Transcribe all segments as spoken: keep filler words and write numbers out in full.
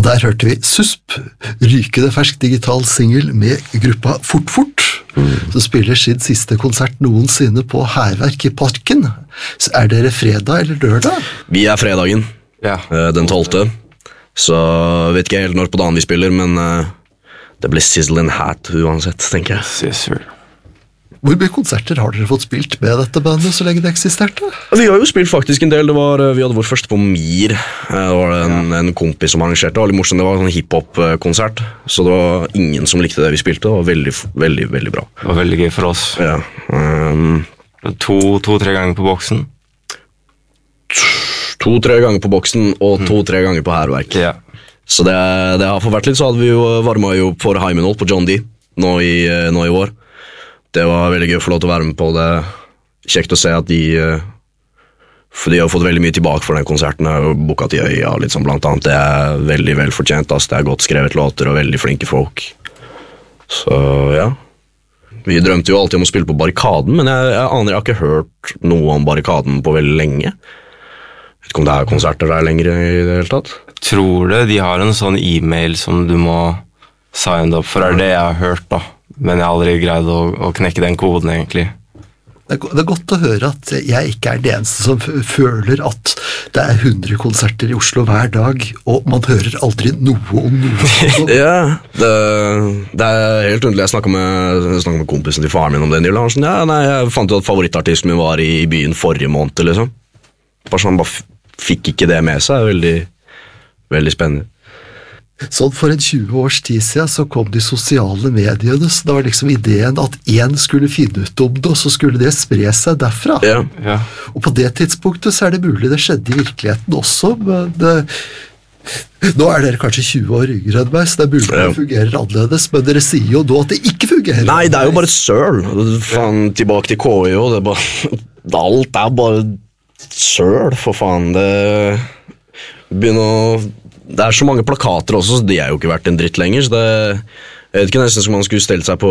der hørte vi Susp, rykende fersk digital single med gruppa Fort Fort, mm. som spiller sin siste konsert noensinne på Hærverk i Parken. Så er dere fredag eller lørdag? Vi er fredagen, ja. den tolvte. Så vet ikke helt når på dagen vi spiller, men det blir sizzling hat uansett, tenker jeg. Yes, sir. Hvor mye konserter har dere fått spilt med dette bandet så lenge det eksisterte? Vi har jo spilt faktisk en del. Det var, vi hadde vår første på Mir. Det var en, en kompis som arrangerte. Det var litt morsomt, det var en hiphop-konsert. Så det var ingen som likte det vi spilte. Det var veldig, veldig, veldig bra. Det var veldig gøy for oss. Ja. Um, to-tre to, ganger på boksen. To-tre ganger på boksen og to-tre ganger på Hærverk. Ja. Så det, det har fått vært litt. Så hadde vi jo varmet jo for Heimenholt på John D nå i, nå i år. Det var veldig gøy å få lov til å være med på det. Kjekt å se at de For de har fått veldig mye tilbake for den konserten og boka til øya litt sånn blant annet. Det er veldig velfortjent, altså. Det er godt skrevet låter og veldig flinke folk. Så ja. Vi drømte jo alltid om å spille på Barrikaden, men jeg, jeg aner jeg har ikke hørt noe om Barrikaden på veldig lenge. Jeg vet ikke om det er konserter der lenger i det hele tatt. Jeg tror det. De har en sånn e-mail som du må sign up for, er det jeg har hørt da. Men jeg har aldri greid å, å knekke den koden, egentlig. Det er, det er godt å høre at jeg ikke er det eneste som føler at det er hundre konserter i Oslo hver dag, og man hører aldri noe om noe. Ja, det, det er helt underlig. Jeg snakket med, jeg snakket med kompisen til faren min om det nylig. Han sånn, ja, nei, jeg fant ut at favorittartisten min var i, i byen forrige måned, liksom. Bare sånn, bare fikk ikke det med seg. Veldig, veldig spennende. Sånn for en tjue års tid siden så kom de sosiale mediene, så det var liksom ideen at en skulle finne ut om det, og så skulle det spre seg derfra. Ja. Ja. Og på det tidspunktet så er det mulig det skjedde i virkeligheten også, men det, nå er dere kanskje tjue år yngre enn meg, så det er mulig ja. det fungerer annerledes, men dere sier jo nå at det ikke fungerer. Nei, det er jo bare søl. Faen, tilbake til K I, og det er bare, alt er bare søl, for faen. Det begynner å Det er så mange plakater også, så de er jo ikke verdt en dritt lenger, så det, jeg vet ikke nesten som man skulle stelt seg på,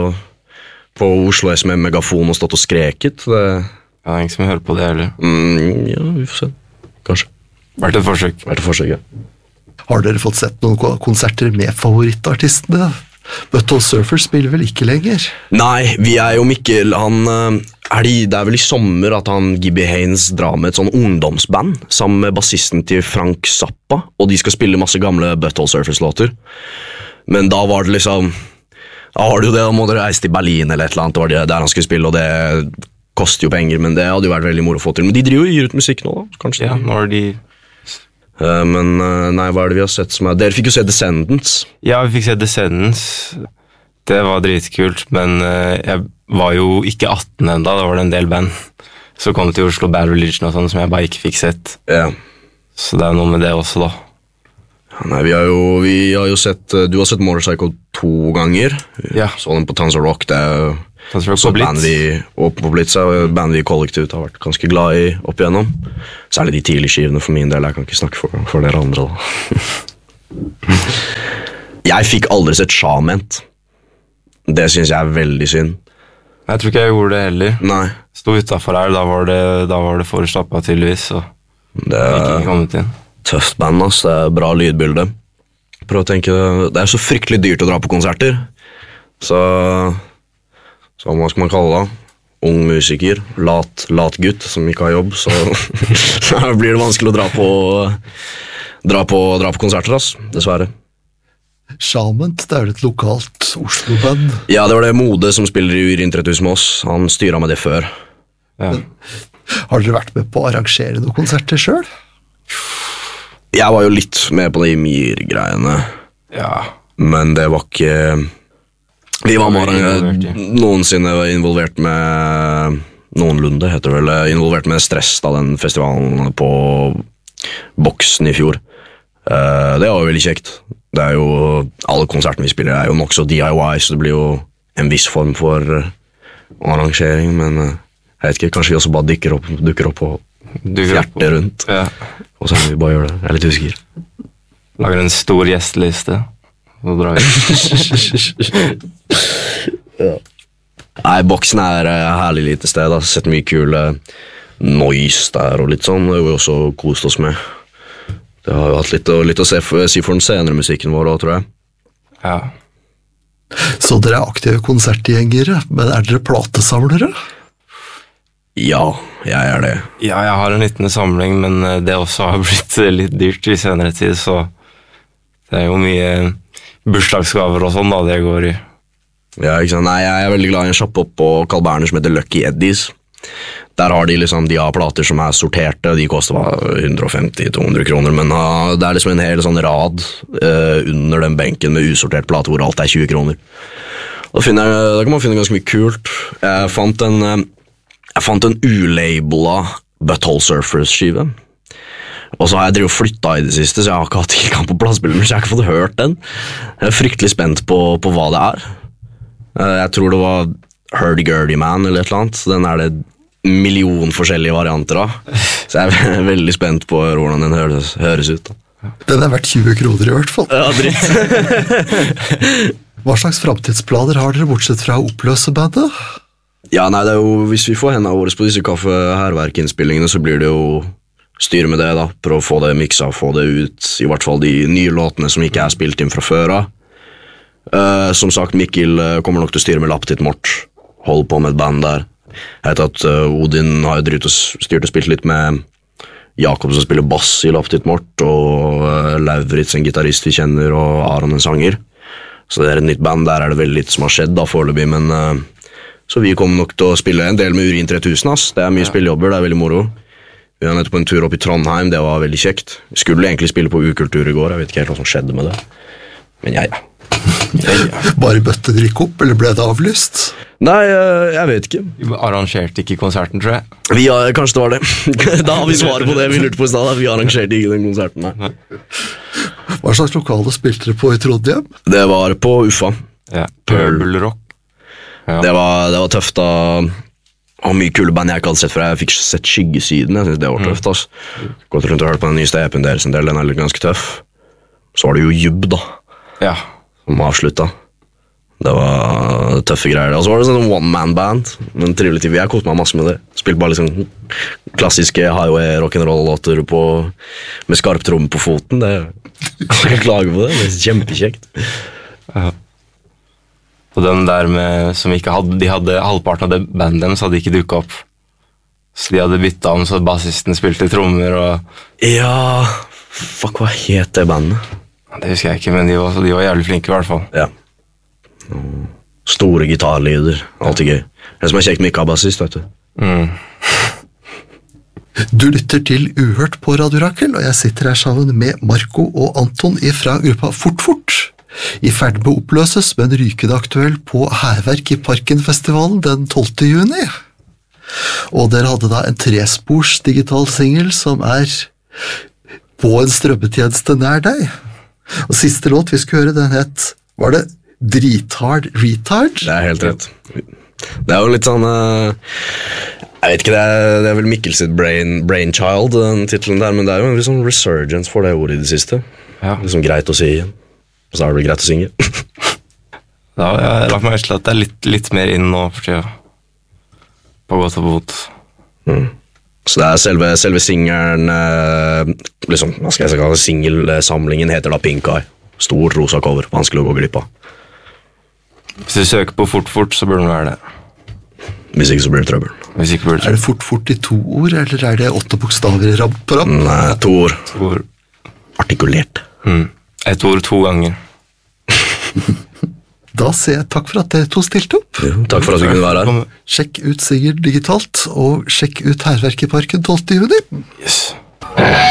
på Oslo S med megafon og stått og skreket. Det, Ja, det er ingen som hører på det heller. mm, ja, vi får se. Kanskje. Vært et forsøk. Vært et forsøk, ja. Har dere fått sett noen ko- konserter med favorittartistene? Butthole Surfer spiller vel ikke lenger? Nei, vi er jo Mikkel, han, eh, er det, det er vel i sommer at han, Gibby Haynes, drar med et sånn ungdomsband sammen med bassisten til Frank Zappa, og de skal spille masse gamle Butthole Surfers-låter. Men da var det liksom, da har du jo det, da må dere reise til Berlin eller et eller annet, det var det der han skulle spille, og det koster jo penger, men det hadde jo vært veldig moro å få til. Men de driver jo og gir ut musikk nå, da, kanskje. Ja, nå er de... Uh, men uh, nei, hva er det vi har sett som er... Dere fikk jo se Descendants. Ja, vi fikk se Descendants. Det var dritkult, men uh, jeg var jo ikke atten enda, da var det en del band. Så kom det til Oslo Bad Religion og sånn, som jeg bare ikke fikk sett. Ja. Så det er noe med det også, da. Nei, vi har jo, vi har jo sett... uh, Du har sett Motorcycle to ganger. Ja. Så den på Tons of Rock, det er jo... Tons of Rock Så på Blitz. band vi, og på Blitz er band vi kollektivt har vært ganske glad i opp igjennom. Særlig de tidlige skivene for min del, jeg kan ikke snakke for, for dere andre da. Jeg fikk aldri sett Shament. Det synes jeg er veldig synd. Jeg tror ikke jeg gjorde det heller. Nei. Stod utenfor her, da var det, da var det for slappet tydeligvis, så Det jeg fikk er ikke kommet inn. tøft band, ass. Det er bra lydbilde. Prøv å tenke, det er så fryktelig dyrt å dra på konserter. Så... Så hva skal man kalle det? Ung musiker, lat, lat gutt som ikke har jobb, så da blir det vanskelig å dra på, dra på, dra på konserter, ass, dessverre. Shament, det er et lokalt Oslo-band. Ja, det var det Mode som spiller i Urin tretti tusen med oss. Han styrer med det før. Ja. Har dere vært med på å arrangere noen konserter selv? Jeg var jo litt med på de Mir-greiene, Ja. men det var ikke... Vi var bare Involvert, ja. noensinne involvert med noenlunde, heter det vel, involvert med Stress da, den festivalen på Boksen i fjor. Uh, det var jo veldig kjekt. Det er jo, alle konsertene vi spiller er jo nok så D I Y, så det blir jo en viss form for uh, arrangering, men uh, jeg vet ikke, kanskje vi også bare dukker opp, dukker opp og Dukker opp. fjerter rundt, Ja. og så kan vi bare gjøre det. Jeg er litt usikker. Lager en stor gjesteliste. Så drar vi. Ja. Nei, Boksen er et uh, herlig lite sted. Jeg har sett mye kul uh, noise der og litt sånn. Det har vi også kost oss med. Det har jo hatt litt, litt å se for, si for den senere musikken vår også, tror jeg. Ja. Så dere er aktive konsertgjengere, men er dere platesamlere? Ja, jeg er det. Ja, jeg har en liten samling, men det også har blitt litt dyrt i senere tid, så det er jo mye bursdagsgaver og sånn da, det går i. Ja, ikke sant? Nei, jeg er veldig glad i en sjappe opp på Carl Berner som heter Lucky Eddies. Der har de liksom, de har plater som er sorterte, de koster hundre femti til to hundre kroner, men uh, det er liksom en hel sånn rad uh, under den benken med usortert plate hvor alt er tjue kroner. Da, finner jeg, da kan man finne ganske mye kult. Jeg fant en, uh, jeg fant en ulabela Butthole Surfers-skive. Og så har jeg drevet og flyttet i det siste, så jeg har ikke hatt tilgang på platespiller, så jeg har ikke fått hørt den. Jeg er fryktelig spent på, på hva det er. Uh, jeg tror det var Hurdy-Gurdy Man eller et eller annet, den er det million forskjellige varianter av. Så jeg er veldig spent på hvordan den høres, høres ut. Da. Den er verdt tjue kroner i hvert fall. Ja, dritt. Hva slags fremtidsplaner har dere bortsett fra å oppløse bandet? Ja, nei, det er jo, hvis vi får hendene våre på disse kaffe-herverk-innspillingene, så blir det jo styre med det da, for å få det miksa, få det ut, i hvert fall de nye låtene som ikke er spilt inn fra før av. Uh, som sagt, Mikkel uh, kommer nok til å styre med Laptit Mort, hold på med et band der. Jeg vet at uh, Odin har jo styrt og spilt litt med Jakob som spiller bass i Laptit Mort, og uh, Lauritz, en gitarist vi kjenner, og Aron, en sanger. Så det er et nytt band, der er det veldig litt som har skjedd da foreløpig, men uh, så vi kommer nok til å spille en del med Urin tre tusen, ass. Det er mye spillejobber, det er veldig moro. Vi var nettopp på en tur opp i Trondheim, det var veldig kjekt. Vi skulle egentlig spille på Ukultur i går, jeg vet ikke helt hva som skjedde med det. Men ja, ja. Bare bøtte dere ikke opp, eller ble det avlyst? Nei, jeg vet ikke. Vi arrangerte ikke konserten, tror jeg. Vi har, kanskje det var det. Da har vi svaret på det vi lurte på i stedet. Vi arrangerte ikke den konserten. Nei. Hva slags lokale spilte dere på i Trondheim? Det var på Uffa. Ja, Purple Rock. Ja. Det, var, det var tøft da. Og mye kule band jeg ikke hadde sett før. Jeg fikk sett Skyggesiden, jeg synes det var tøft. Altså. Gått rundt og hørt på den nyeste E P-en deres en del, den er litt ganske tøff. Så var det jo Jubb da. Ja. Som avslutta. Det var tøffe greier. Og så var det sånn one-man-band, men trivelig tid. Jeg koste meg masse med det. Spilte bare liksom klassiske highway rock'n'roll-låter med skarp tromme på foten. Det, jeg kan ikke klage på det. Det er kjempekjekt. Ja. Og den der med, som ikke hadde, de hadde halvparten av det bandet deres hadde ikke dukket opp. Så de hadde byttet om, så bassisten spilte trommer og... Ja, fuck, hva het det bandet? Det husker jeg ikke, men de var, de var jævlig flinke i hvert fall. Ja. Store gitarlyder, alltid gøy. Det som er kjekt med ikke bassist, vet du. Mm. Du lytter til Uhørt på Radio Rakel, og jeg sitter her sammen med Marco og Anton fra gruppa Fort Fort. I ferd med å oppløses, men rykende aktuell på Hærverk i Parkenfestivalen den tolvte juni. Og dere hadde da en trespors digital single som er på en strømmetjeneste nær deg. Og siste låt vi skulle høre, den het, var det Drithard Retard? Det er helt rett. Det er jo litt sånn, uh, jeg vet ikke, det er, det er vel Mikkel sitt brain, brainchild, den titelen der, men det er jo en liksom resurgence for det ordet i det siste. Ja. Liksom greit å si igjen. Og så er det greit å synge. Da har jeg lagt meg til at det er litt, litt mer inn nå for tida. På godt og på vondt. Mm. Så det er selve, selve singelen, eh, liksom, hva skal jeg si, singelsamlingen heter da Pink Eye. Stort rosa cover, vanskelig å gå glipp av. Hvis du søker på Fort Fort, så burde det være det. Hvis ikke så blir det trøbbel. Hvis ikke burde det Er det Fort Fort i to ord, eller er det åtte bokstaver i rapp på rapp? Nei, to ord. To ord. Artikulert. Mm. Et ord to ganger. Da sier jeg takk for at dere to stilte opp. Ja, takk for at vi kunne være her. Sjekk ut Singer digitalt, og sjekk ut Hærverk i Parken tolvte juni. Yes.